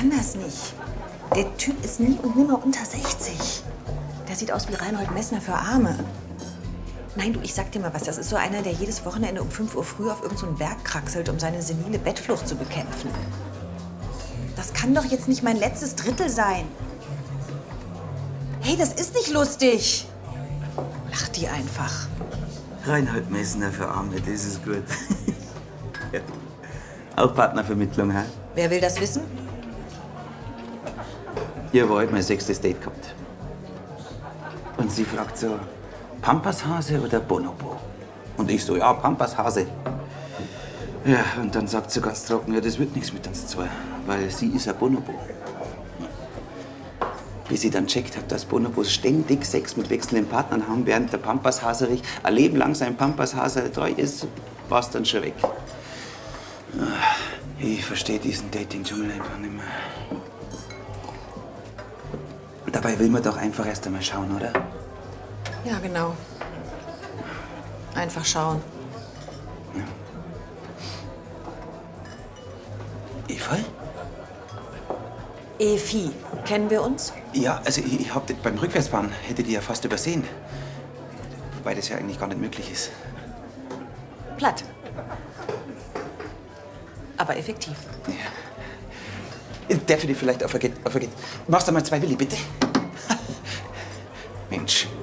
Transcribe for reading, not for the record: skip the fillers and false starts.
kann das nicht. Der Typ ist nie und nimmer unter 60. Der sieht aus wie Reinhold Messner für Arme. Nein, du, ich sag dir mal was. Das ist so einer, der jedes Wochenende um 5 Uhr früh auf irgendeinen Berg kraxelt, um seine senile Bettflucht zu bekämpfen. Das kann doch jetzt nicht mein letztes Drittel sein. Hey, das ist nicht lustig. Lach die einfach. Reinhold Messner für Arme, das ist gut. Ja. Auch Partnervermittlung, hä? Wer will das wissen? Ich habe heute mein 6. Date gehabt. Und sie fragt so, Pampashase oder Bonobo? Und ich so, ja, Pampashase. Ja, und dann sagt sie ganz trocken, ja, das wird nichts mit uns zwei, weil sie ist ein Bonobo. Bis ich dann checkt habe, dass Bonobos ständig Sex mit wechselnden Partnern haben, während der Pampashase ein Leben lang seinem Pampashase treu ist, war es dann schon weg. Ich verstehe diesen Dating-Dschungel einfach nicht mehr. Dabei will man doch einfach erst einmal schauen, oder? Ja, genau. Einfach schauen. Ja. Eva? Efi, kennen wir uns? Ja, also ich hab beim Rückwärtsfahren hätte die ja fast übersehen. Wobei das ja eigentlich gar nicht möglich ist. Platt. Aber effektiv. Ja. Darf ich dich vielleicht auf vergeht? Machst du mal 2 Willi, bitte? Mensch.